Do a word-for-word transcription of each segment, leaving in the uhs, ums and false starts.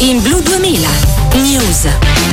In Blu duemila News.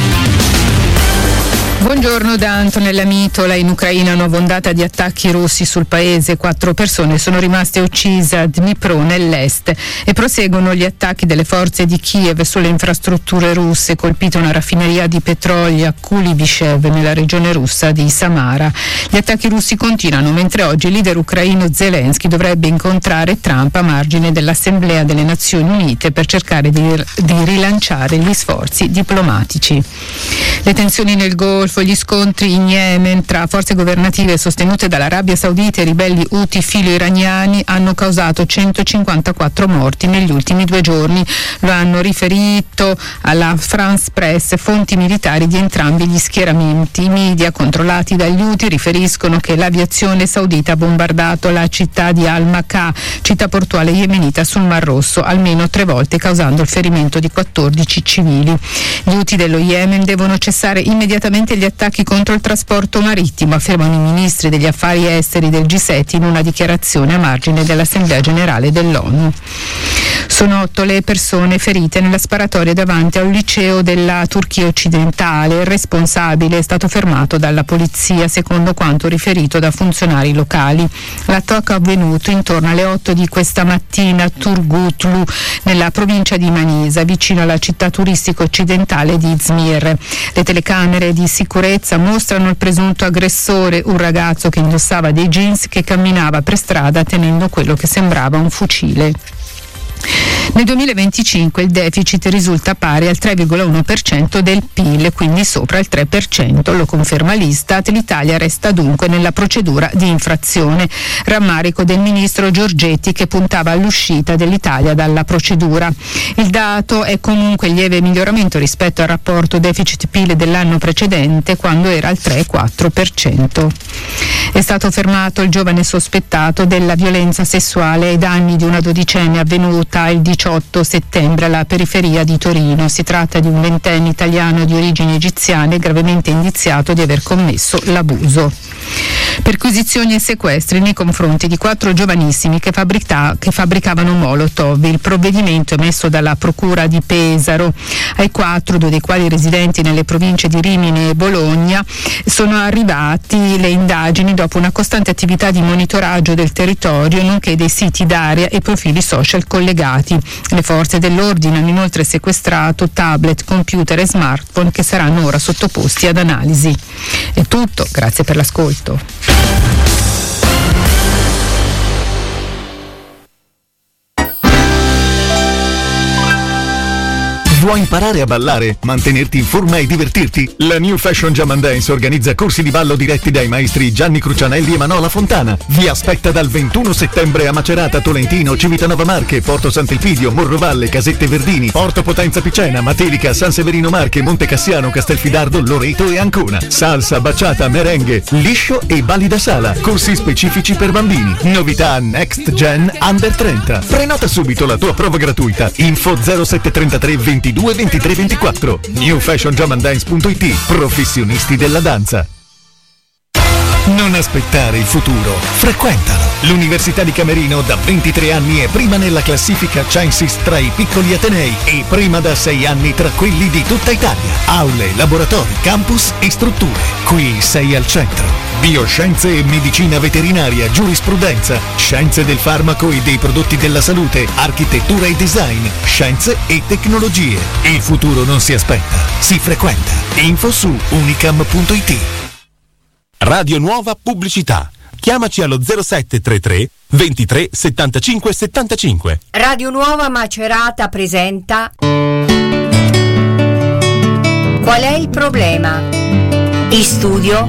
Buongiorno da Antonella Mitola. In Ucraina nuova ondata di attacchi russi sul paese. Quattro persone sono rimaste uccise a Dnipro nell'est e proseguono gli attacchi delle forze di Kiev sulle infrastrutture russe. Colpita una raffineria di petrolio a Kulybyshev nella regione russa di Samara. Gli attacchi russi continuano mentre oggi il leader ucraino Zelensky dovrebbe incontrare Trump a margine dell'Assemblea delle Nazioni Unite per cercare di, di rilanciare gli sforzi diplomatici. Le tensioni nel Golfo, gli scontri in Yemen tra forze governative sostenute dall'Arabia Saudita e ribelli Houthi filo-iraniani hanno causato centocinquantaquattro morti negli ultimi due giorni. Lo hanno riferito alla France Press fonti militari di entrambi gli schieramenti. I media controllati dagli Houthi riferiscono che l'aviazione saudita ha bombardato la città di Al-Makah, città portuale yemenita sul Mar Rosso, almeno tre volte, causando il ferimento di quattordici civili. Gli Houthi dello Yemen devono cessare immediatamente gli attacchi contro il trasporto marittimo, affermano i ministri degli affari esteri del G sette in una dichiarazione a margine dell'Assemblea Generale dell'ONU. Sono otto le persone ferite nella sparatoria davanti a un liceo della Turchia occidentale. Il responsabile è stato fermato dalla polizia, secondo quanto riferito da funzionari locali. L'attacco è avvenuto intorno alle otto di questa mattina a Turgutlu, nella provincia di Manisa, vicino alla città turistica occidentale di Izmir. Le telecamere di sicurezza mostrano il presunto aggressore, un ragazzo che indossava dei jeans, che camminava per strada tenendo quello che sembrava un fucile. Nel duemilaventicinque il deficit risulta pari al tre virgola uno per cento del P I L, quindi sopra il tre per cento, lo conferma l'Istat. L'Italia resta dunque nella procedura di infrazione. Rammarico del ministro Giorgetti, che puntava all'uscita dell'Italia dalla procedura. Il dato è comunque in lieve miglioramento rispetto al rapporto deficit-P I L dell'anno precedente, quando era al tre virgola quattro per cento. È stato fermato il giovane sospettato della violenza sessuale ai danni di una dodicenne avvenuta il diciotto settembre alla periferia di Torino. Si tratta di un ventenne italiano di origini egiziane gravemente indiziato di aver commesso l'abuso. Perquisizioni e sequestri nei confronti di quattro giovanissimi che, fabbrica- che fabbricavano molotov. Il provvedimento emesso dalla Procura di Pesaro. Ai quattro, due dei quali residenti nelle province di Rimini e Bologna, sono arrivati le indagini dopo una costante attività di monitoraggio del territorio, nonché dei siti d'area e profili social collegati. Le forze dell'ordine hanno inoltre sequestrato tablet, computer e smartphone che saranno ora sottoposti ad analisi. È tutto, grazie per l'ascolto. Vuoi imparare a ballare, mantenerti in forma e divertirti? La New Fashion Jam and Dance organizza corsi di ballo diretti dai maestri Gianni Crucianelli e Manola Fontana. Vi aspetta dal ventuno settembre a Macerata, Tolentino, Civitanova Marche, Porto Sant'Elpidio, Morrovalle, Casette Verdini, Porto Potenza Picena, Matelica, San Severino Marche, Monte Cassiano, Castelfidardo, Loreto e Ancona. Salsa, baciata, merengue, liscio e balli da sala. Corsi specifici per bambini. Novità Next Gen Under trenta. Prenota subito la tua prova gratuita. Info zero sette trentatré ventidue ventitré ventiquattro. new fashion jam and dance punto it. Professionisti della danza. Non aspettare il futuro, frequentalo. L'Università di Camerino da ventitré anni è prima nella classifica Censis tra i piccoli atenei e prima da sei anni tra quelli di tutta Italia. Aule, laboratori, campus e strutture. Qui sei al centro. Bioscienze e medicina veterinaria, giurisprudenza, scienze del farmaco e dei prodotti della salute, architettura e design, scienze e tecnologie. Il futuro non si aspetta, si frequenta. Info su unicam punto it. Radio Nuova Pubblicità. Chiamaci allo zero sette tre tre ventitré settantacinque settantacinque. Radio Nuova Macerata presenta Qual è il problema? In studio